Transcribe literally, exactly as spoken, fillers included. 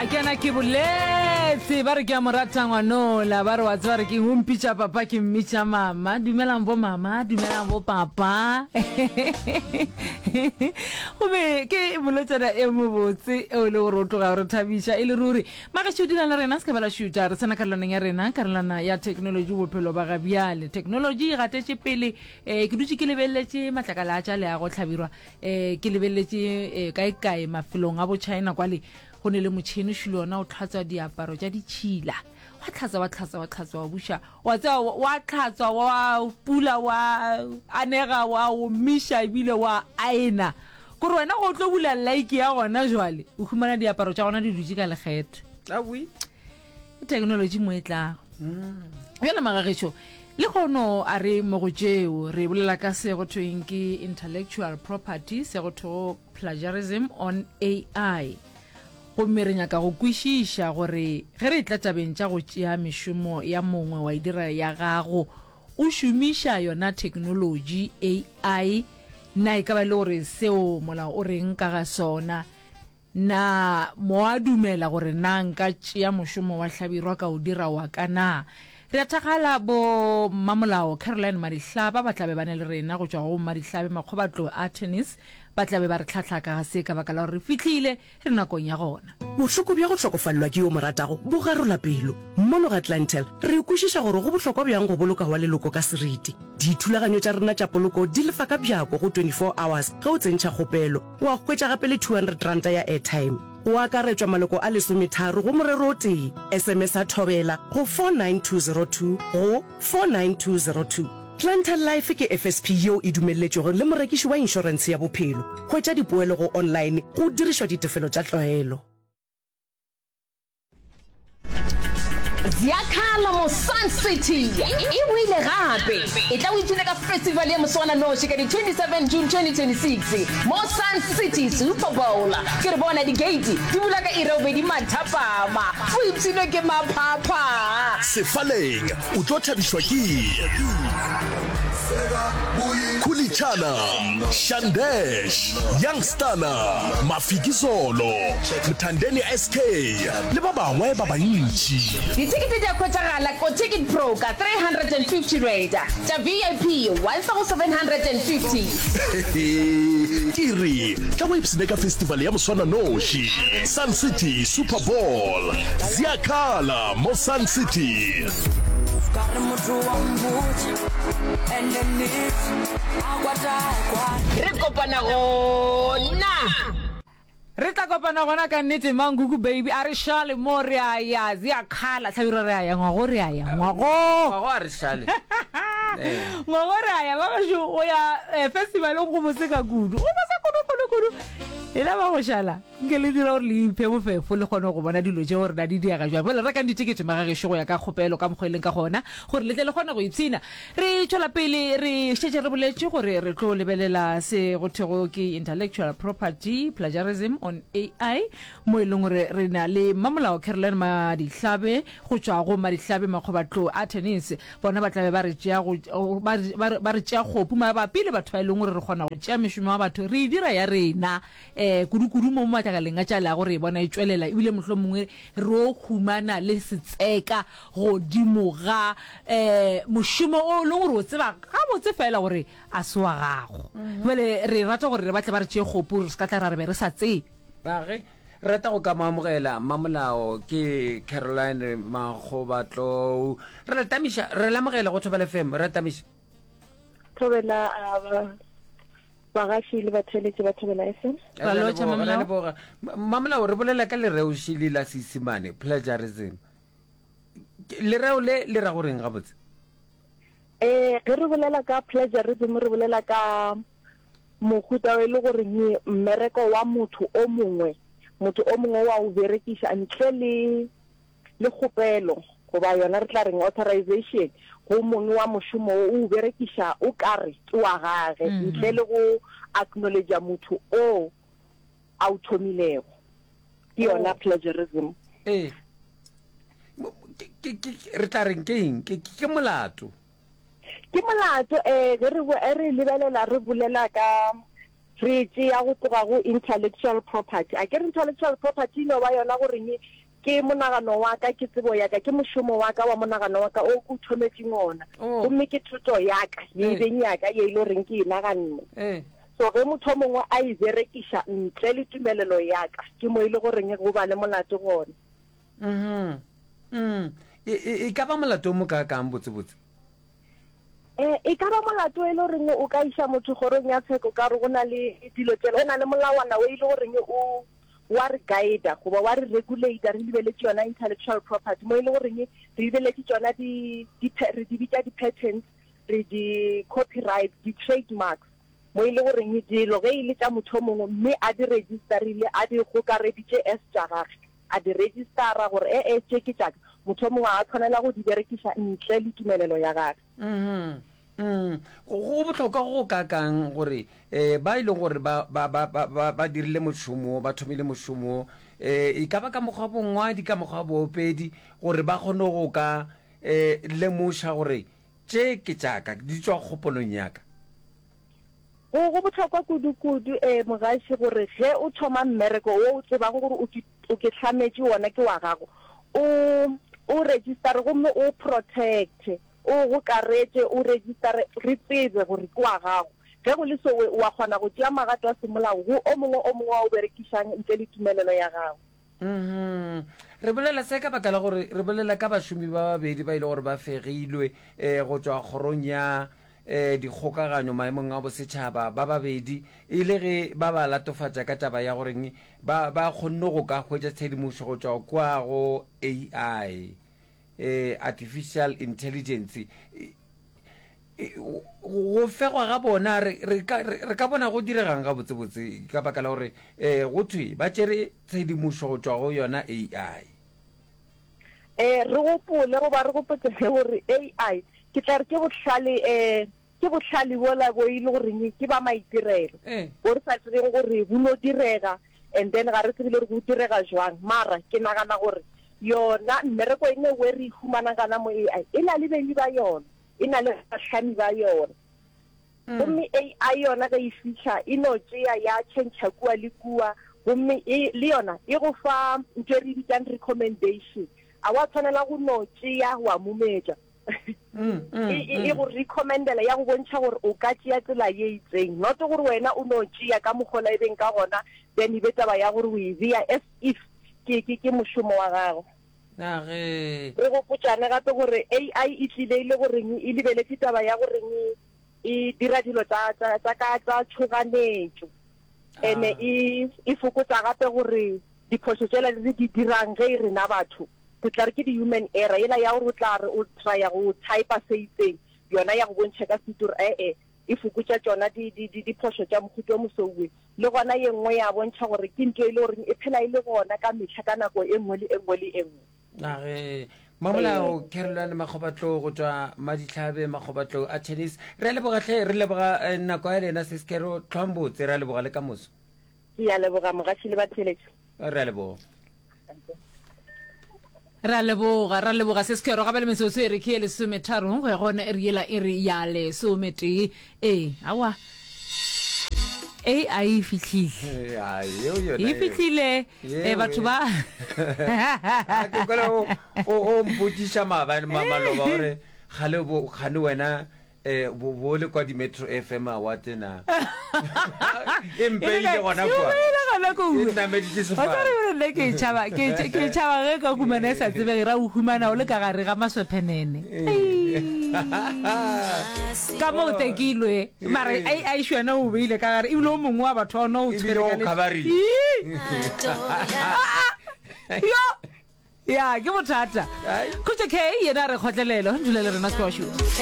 kena ke boletse ba re ke a morata ngwanola ba re wa tswa re ke humpitša papa ke mmitša mama dumelang bo mama dumelang bo papa gobe ke boletsana e mobotse eo le gore o tloga re thabiša e le ruri maka šudilana rena se ka bala šuta re tsena karolwaneng ya rena karolwana ya technology bophelo ba ga bjale technology e gatetše pele um ke dutse ke lebeletse matlakala a tša le a go tlhabirwa um ke lebeletse kae-kae mafelong a bo china kwale go ne le motšhini šilo yona o tlhatswa diaparo tša ditšhila wa tlhatsa wa tlhatsa wa tlhatsa wa buša wa tsea wa tlhatswa wa pula wa anega wa omiša ebile wa aena kore wena go tlo bula like ya gona jwale o humana diaparo tša gona di dutse ka lekgetho awi technology mo e tlago bjale magagešo le kgono a re mo go tšeo re bolela ka se go thweng ke intellectual property se go thwego plagiarism on A I gomme re nyaka go kwešiša gore ge re tla tabeng tša go tšea mešomo ya mongwe wa e dira ya gago o šomiša yona technology A I na e ka ba le gore seo molao o reng ka ga sona na mo a dumela gore na nka tšea mošomo wa hlabirwa ka o dira wa ka na re a thakgala bo mamolao Caroline Madihlaba ba tlabe ba ne le rena go tšwa go Madihlabe makgobatlo a tennis ba tlabe ba re tlhatlhaka ga se ka baka la gore re fitlhile re nakong ya gona bohloko bja go hlokofallwa ke yo moratago bo garola pelo mmono ga Atlantel re kwešiša gore go bohlokwa bjang go boloka wa leloko ka seriti dithulaganyo tša rena tša poloko di lefa ka bjako go twenty-four hours ge o tsentšha kgopelo wa hwetša gape le two hundred ranta ya airtime o akaretswa maloko a lesometharo go morero o tee sms a thobela go four nine two zero two go four nine two zero two Plantar Life ke F S P yo e dumelletšego le morekiši wa inšorense ya bophelo hwetša dipoelo go online go dirišwa ditefelo tša tlwaelo Ziakhala mo Sun City e buile gape e tla o itsene ka festival ya Moswana Noshi ka di twenty-seven June twenty twenty-six mo Sun City Super Bowl ke re bona di gate di bula ka irobe di mathapama o itsene ke maphapha Sefaleng o tlo thabishwa ke Kulichana, Shandesh, Youngstana, Mafikizolo, Mtandeni S K, le ba bangwe ba bantši. Ditikete tša khwetšagala ko Ticket Pro ka three hundred fifty rate, tša V I P one thousand seven hundred fifty. Kiri, tla go ipsene ka festival ya Moswana Noshi, Sun City Super Bowl, Ziakhala mo Sun City. Re kopana gona re tla kopana gona ka nnete manguku baby a re šale mo re a ya Ziakhala tlhabiro re a ya ngwago re a ya ngwago ngwago a re šale ngwago re a ya ba bašo o ya festivaleng go botse ka kudu o basa kudu e la ba go šala nke le dira gore le iphe bofefo le kgone go bona dilo tše gore na di diaga jwa bole rekang ditikete magagešo go ya ka kgopelo ka mokgweleng ka gona gore le tle le kgone go ipshina re tšwela pele re šetše re boletše gore re tlo lebelela se go thego ke intellectual property plagiarism on A I mo e leng gore re na le mamolao Caroline Madihlabe go tšwa go Madihlabe makgobatlo a tennis bona ba tlabe ba re tšea kgopu mabapi le batho ba e leng gore re kgona go tšea mešomo wa batho re dira ya rena um kudu-kudu mo matlakaleng a tša le gore bona e tšwelela ebile mohlolo mongwe re o humana le setseka godimo ga um mošomo o leng gore o tseba ga botse fela gore a se wa gago bele re rata gore re batle ba re tšee kgopu re se ka tla ra re be re sa tsebe bage re rata go ka maamogela mamolao ke Caroline Makgobatlo re le tamiša re lamogela go Thobela F M re tamiša Thobela bagaši le batheletše ba Thobela F M Ra lotšha Mamolao. mamolao re bolela ka lereo šile la Seesimane plagiarism lereo le le ra goreng gabotse eh ge re bolela ka plagiarism re bolela ka mohuta e le gore mmereko wa motho o mongwe motho o mongwe wa o berekiša ntle le le kgopelo goba yona re tla reng authorization go mongwe wa mošomo o berekiša o kare ke wa gage ntle le go acknowledge motho o a o thomilego ke yona plagiarism eh re tla reng ke eng ke molato ke molato eh re re lebelela re bolela ka re tšea go tloga go intellectual property a ke re intellectual property no ba yona gore nye ke monagano wa ka ke tsebo ya ka ke mošomo wa ka wa monagano wa ka o go thometseng ona gomme ke thuto ya ka ye beng ya ka ye ile reng ke inaganne so ge motho mongwe a e berekiša ntle le tumelelo ya ka ke mo ile goreng go ba le molato gone mhm mm e ka ba molato mo ka ka mbotsebotse eh e ka ba molato e le reng o ka isha motho gorong ya tsheko ka re gona le dilo tsela ena le molawana we ile goreng o wa re guide go ba wa re regulator re lebeletse yona intellectual property mo ile goreng re lebeletse tsona di di re di bitsa di patents re di copyright di trademarks mo ile goreng dilo ge ile tsa motho mongwe mme a di registerile a di go ka reditse as tsagage a di registera gore e e tse ke tsaka motho mongwe a tshwanela go di berekisa ntle le tumelelo ya gagwe mhm mm go botlhokwa go ka kang gore eh ba ile gore ba ba ba ba dirile mošomo ba thomile mošomo eh e ka ba ka mogwa bongwa di ka mogwa boopedi gore ba gone go ka eh le moša gore tše ke tsaka di tswa kgopolong ya ka go go botlhokwa kudu-kudu eh mogaši gore ge o thoma mmereko o o tsebang gore o ke tlhametse wona ke wa gago o o register gomme o protect o go karetse o register re tsebe gore ke wa gago ge go le so wa kgona go tšea magato a semolao go o mongwe o mongwe wa o berekišang ntle le tumelelo ya gago mhm re bolela se ka baka la gore re bolela ka bašomi ba babedi ba ile gore ba fegilwe eh go tswa kgorong ya eh dikgokaganyo maemong a bosetšhaba ba babedi e le ge ba ba latofatša ka taba ya goreng ba ba kgonne go ka hwetša tshedimošo go tswa kwa go A I eh artificial intelligence go fegwa ga bona re ka bona go diregang ga botsebotse ka baka la gore eh go thwe ba tšere tshedimošo go tswa go yona A I eh re gopole go ba re gopotse gore A I ke tla re ke bohlale eh ke bohlale bola go ile gore ke ba maitirelo gore sa tseng gore go no direga and then ga re tsebile re go direga jwang mara ke nagana gore yona mmereko ene we re humana kana mo A I ina le beng ba yona ina le bahlani ba yona gomme A I yona ga e fitlha ino tšea ya change kua le kua gomme le yona e go fa ntse re ditang recommendation a wa tshwanela go no tšea wa mumetša e go recommendela ya go bontšha gore o ka tšea tsela ye itseng not gore wena o no tšea ka mogola e beng ka gona then e be taba ya gore o e bea as if ke ke ke mošomo wa gago nage re go potsana gape gore A I e tlile ile gore e lebeletse taba ya gore e dira dilo tsa tsa ka tsa tshoganetso ene e e fokotsa gape gore diphoso tsela di di dirang ge re na batho ke tla re ke di human error ela ya gore o tla re o try ya go type se itseng yona ya go bontšha ka seture eh eh e fokotsa tsona di di di phoso tša mohuto mo sowe le gona ye nngwe ya bontšha gore ke ntwe ile gore e phela ile gona ka mehla ka nako e nngwe le e nngwe le e nngwe nage mamolao Caroline Makgobatlo go tswa Madihlabe Makgobatlo a tennis re lebogahle re leboga nako ya lena Seskero Tlhombotse re leboga le ka moso ya leboga mogaši le batheletši re leboga ra leboga ra leboga Seskero ga bale metsotso e re ke le sometharo go ya gona e re ela e re ya le somete e awa A I fitlhile e fitlhile e batho ba ke kola o mpotsisa maloba gore gale bo gane wena eh bo le kwa di Metro F M award na empele gona kwa la go nna meditse so fa re le ke tshaba ke ke tshaba ge ka kumana sa tsebe ra o humana o le ka gare ga maswephenene ka mo tekilwe mara ai ai shwana o beile ka gare e bile o mongwe wa batho ona o tshwere ka le yo ya ke bothata khutse ke yena re khotlelelo ndulele rena squash